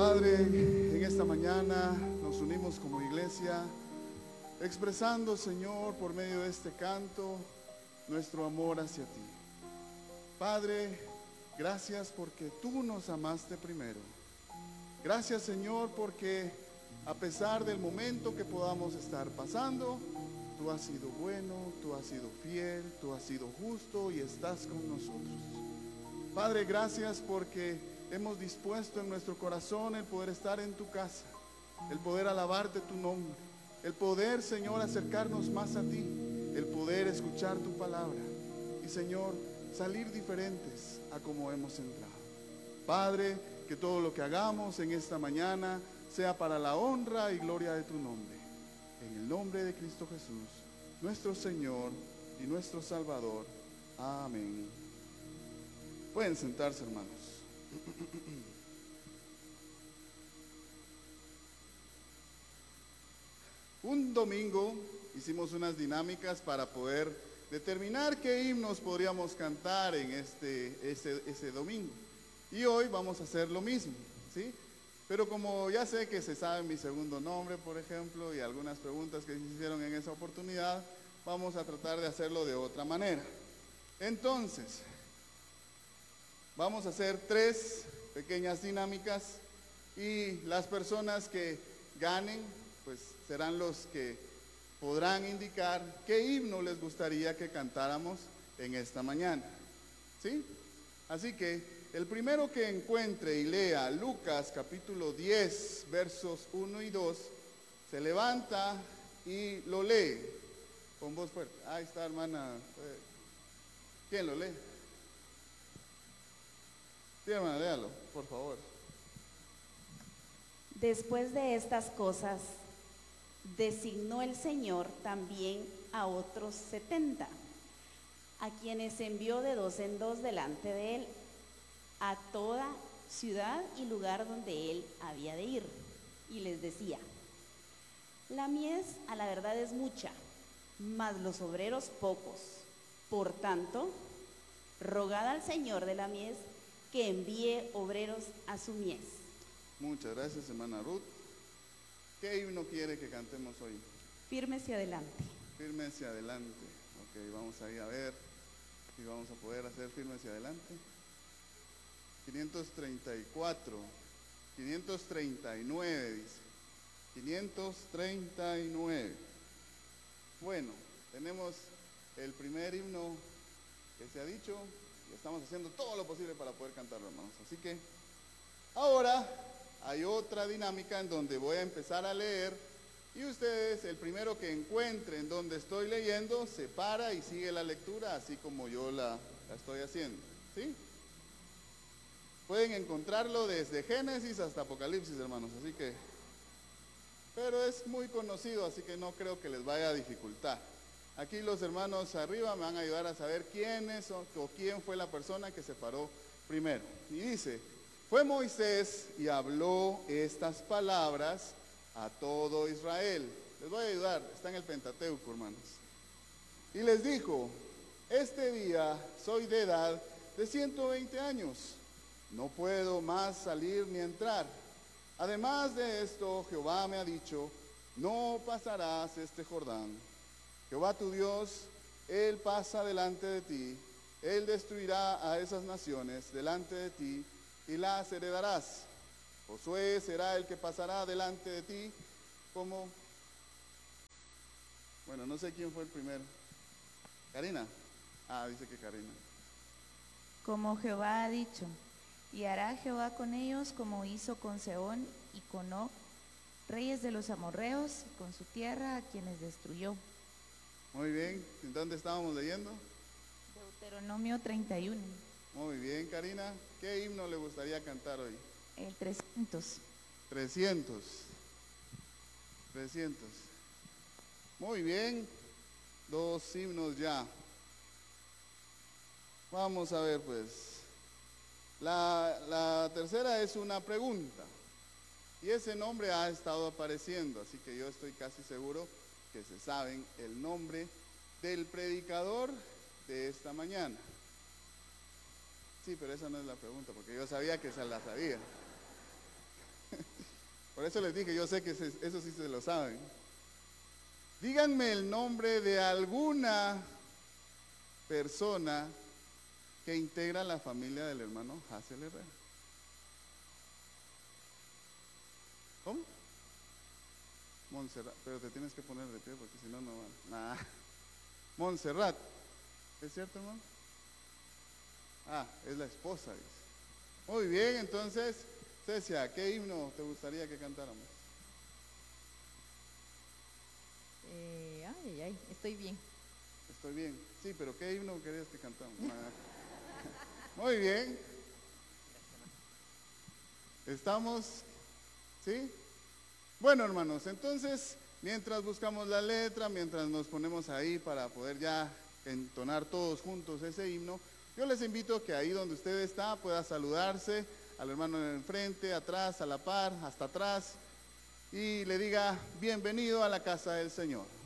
Padre, en esta mañana nos unimos como iglesia, expresando, Señor, por medio de este canto, nuestro amor hacia ti. Padre, gracias porque tú nos amaste primero. Gracias, Señor, porque a pesar del momento que podamos estar pasando, tú has sido bueno, tú has sido fiel, tú has sido justo y estás con nosotros. Padre, gracias porque hemos dispuesto en nuestro corazón el poder estar en tu casa, el poder alabarte tu nombre, el poder, Señor, acercarnos más a ti, el poder escuchar tu palabra y, Señor, salir diferentes a como hemos entrado. Padre, que todo lo que hagamos en esta mañana sea para la honra y gloria de tu nombre. En el nombre de Cristo Jesús, nuestro Señor y nuestro Salvador. Amén. Pueden sentarse, hermanos. Un domingo hicimos unas dinámicas para poder determinar qué himnos podríamos cantar en ese domingo. Y hoy vamos a hacer lo mismo, ¿sí? Pero como ya sé que se sabe mi segundo nombre, por ejemplo, y algunas preguntas que se hicieron en esa oportunidad, vamos a tratar de hacerlo de otra manera. Entonces, vamos a hacer 3 pequeñas dinámicas y las personas que ganen, pues serán los que podrán indicar qué himno les gustaría que cantáramos en esta mañana, ¿sí? Así que el primero que encuentre y lea Lucas capítulo 10, versos 1 y 2, se levanta y lo lee con voz fuerte. Ahí está, hermana. ¿Quién lo lee? Sí, hermana, léalo, por favor. Después de estas cosas, designó el Señor también a otros 70, a quienes envió de 2 en 2 delante de él, a toda ciudad y lugar donde él había de ir. Y les decía: la mies a la verdad es mucha, mas los obreros pocos. Por tanto, rogad al Señor de la mies que envíe obreros a su mies. Muchas gracias, hermana Ruth. ¿Qué himno quiere que cantemos hoy? Firme hacia adelante. Firme hacia adelante. Ok, vamos a ir a ver si vamos a poder hacer firme hacia adelante. 534, 539 dice. 539. Bueno, tenemos el primer himno que se ha dicho y estamos haciendo todo lo posible para poder cantarlo, hermanos. Así que ahora hay otra dinámica en donde voy a empezar a leer y ustedes, el primero que encuentren donde estoy leyendo, se para y sigue la lectura así como yo la estoy haciendo, ¿sí? Pueden encontrarlo desde Génesis hasta Apocalipsis, hermanos, así que, pero es muy conocido, así que no creo que les vaya a dificultar. Aquí los hermanos arriba me van a ayudar a saber quién fue la persona que se paró primero. Y dice: fue Moisés y habló estas palabras a todo Israel. Les voy a ayudar, está en el Pentateuco, hermanos. Y les dijo: este día soy de edad de 120 años. No puedo más salir ni entrar. Además de esto, Jehová me ha dicho: no pasarás este Jordán. Jehová tu Dios, Él pasa delante de ti. Él destruirá a esas naciones delante de ti y las heredarás. Josué será el que pasará delante de ti como... Bueno, no sé quién fue el primero. ¿Karina? Ah, dice que Karina. Como Jehová ha dicho, y hará Jehová con ellos como hizo con Sehón y con Og, reyes de los amorreos, y con su tierra a quienes destruyó. Muy bien, ¿en dónde estábamos leyendo? Deuteronomio 31. Muy bien, Karina. ¿Qué himno le gustaría cantar hoy? El 300. 300. Muy bien, 2 himnos ya. Vamos a ver, pues. La tercera es una pregunta. Y ese nombre ha estado apareciendo, así que yo estoy casi seguro que se saben el nombre del predicador de esta mañana. Sí, pero esa no es la pregunta, porque yo sabía que se la sabía. Por eso les dije, yo sé que eso sí se lo saben. Díganme el nombre de alguna persona que integra la familia del hermano Hazel Herrera. ¿Cómo? Montserrat, pero te tienes que poner de pie porque si no, no va. Nah. Montserrat, ¿es cierto, hermano? Ah, es la esposa, dice. Muy bien, entonces, Cecia, ¿qué himno te gustaría que cantáramos? Ay, estoy bien. Estoy bien. Sí, pero ¿qué himno querías que cantáramos? Nah. Muy bien. ¿Estamos? ¿Sí? Bueno, hermanos, entonces, mientras buscamos la letra, mientras nos ponemos ahí para poder ya entonar todos juntos ese himno, yo les invito a que ahí donde usted está pueda saludarse al hermano en el frente, atrás, a la par, hasta atrás, y le diga bienvenido a la casa del Señor.